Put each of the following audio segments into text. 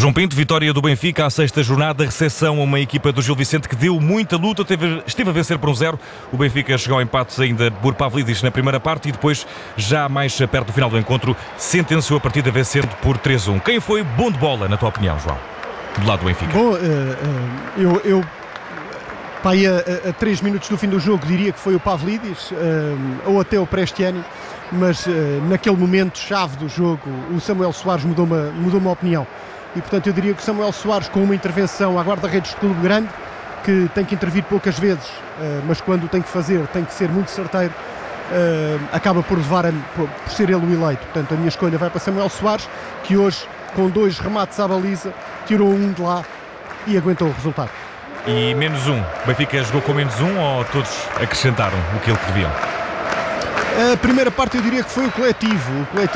João Pinto, vitória do Benfica à sexta jornada, recepção a uma equipa do Gil Vicente que deu muita luta, esteve a vencer por 1-0. O Benfica chegou ao empate ainda por Pavlidis na primeira parte e depois, já mais perto do final do encontro, sentenciou a partida vencendo por 3-1. Quem foi bom de bola, na tua opinião, João? Do lado do Benfica. Bom, eu aí a 3 minutos do fim do jogo diria que foi o Pavlidis ou até o Prestiani, mas naquele momento chave do jogo o Samuel Soares mudou uma opinião. E portanto eu diria que o Samuel Soares, com uma intervenção à guarda-redes de clube grande, que tem que intervir poucas vezes, mas quando tem que fazer tem que ser muito certeiro, acaba por ser ele o eleito. Portanto a minha escolha vai para Samuel Soares, que hoje, com 2 remates à baliza, tirou um de lá e aguentou o resultado. E menos um, o Benfica jogou com menos um ou todos acrescentaram o que deviam? A primeira parte eu diria que foi o coletivo,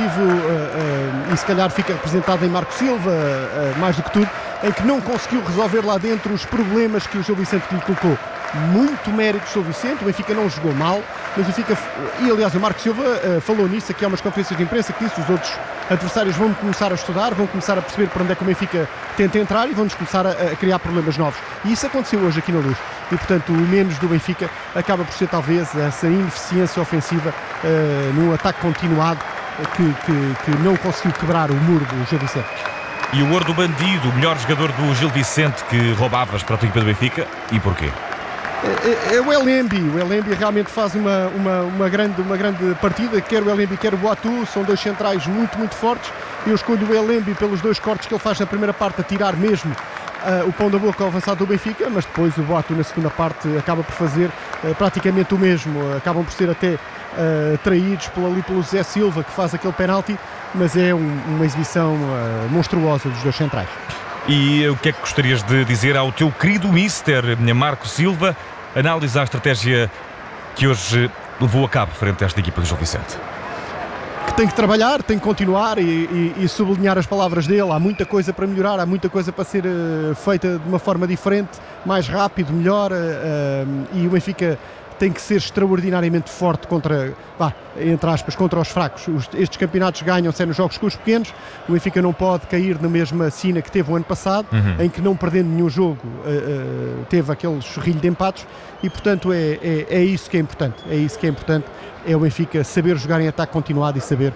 e se calhar fica representado em Marco Silva, mais do que tudo, em que não conseguiu resolver lá dentro os problemas que o Gil Vicente lhe colocou. Muito mérito do Gil Vicente, o Benfica não jogou mal, mas o Benfica, e aliás o Marco Silva falou nisso aqui há umas conferências de imprensa, que disse: os outros adversários vão começar a estudar, vão começar a perceber para onde é que o Benfica tenta entrar e vão-nos começar a criar problemas novos. E isso aconteceu hoje aqui na Luz. E portanto o menos do Benfica acaba por ser talvez essa ineficiência ofensiva num ataque continuado que não conseguiu quebrar o muro do Gil Vicente. E o ouro do bandido, o melhor jogador do Gil Vicente que roubavas para a tua equipa do Benfica, e porquê? É o Elembi. O Elembi realmente faz uma grande partida, quer o Elembi quer o Boatu, são 2 centrais muito fortes. Eu escolho o Elembi pelos 2 cortes que ele faz na primeira parte, a tirar mesmo o pão da boca ao avançado do Benfica, mas depois o Boatu na segunda parte acaba por fazer praticamente o mesmo. Acabam por ser até traídos pelo José Silva, que faz aquele penalti, mas é uma exibição monstruosa dos 2 centrais. E o que é que gostarias de dizer ao teu querido mister Marco Silva, análise à estratégia que hoje levou a cabo frente a esta equipa do Gil Vicente? Que tem que trabalhar, tem que continuar e sublinhar as palavras dele. Há muita coisa para melhorar, há muita coisa para ser feita de uma forma diferente, mais rápido, melhor, e o Benfica tem que ser extraordinariamente forte contra os fracos. Estes campeonatos ganham-se nos jogos com os pequenos. O Benfica não pode cair na mesma sina que teve o ano passado, em que, não perdendo nenhum jogo, teve aquele chorrilho de empates, e portanto é isso que é importante. É o Benfica saber jogar em ataque continuado e saber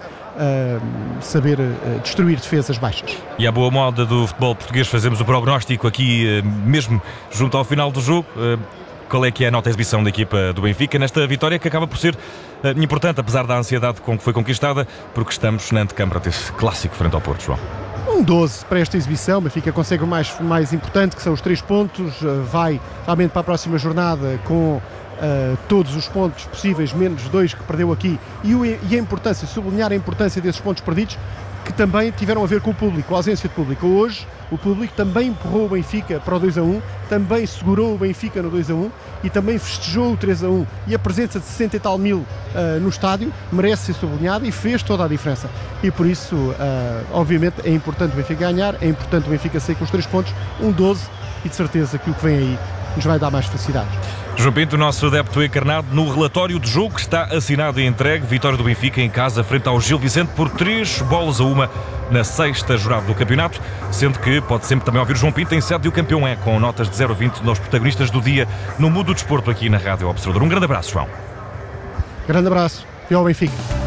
destruir defesas baixas. E à boa moda do futebol português, fazemos o prognóstico aqui mesmo junto ao final do jogo. Qual é que é a nota de exibição da equipa do Benfica nesta vitória, que acaba por ser importante, apesar da ansiedade com que foi conquistada, porque estamos na antecâmara desse clássico frente ao Porto, João? 12 para esta exibição. O Benfica consegue o mais importante, que são os 3 pontos, vai realmente para a próxima jornada com todos os pontos possíveis, menos 2 que perdeu aqui, e a importância, sublinhar a importância desses pontos perdidos, que também tiveram a ver com o público, a ausência de público. Hoje o público também empurrou o Benfica para o 2-1, também segurou o Benfica no 2-1 e também festejou o 3-1, e a presença de 60 e tal mil no estádio merece ser sublinhada e fez toda a diferença. E por isso, obviamente, é importante o Benfica ganhar, é importante o Benfica sair com os 3 pontos, 12, e de certeza que o que vem aí nos vai dar mais felicidades. João Pinto, o nosso adepto encarnado, no relatório de jogo que está assinado e entregue. Vitória do Benfica em casa frente ao Gil Vicente por 3-1 na sexta jornada do campeonato, sendo que pode sempre também ouvir o João Pinto em sede o campeão é, com notas de 0 a 20 nos protagonistas do dia no Mundo do Desporto aqui na Rádio Observador. Um grande abraço, João. Grande abraço e ao Benfica.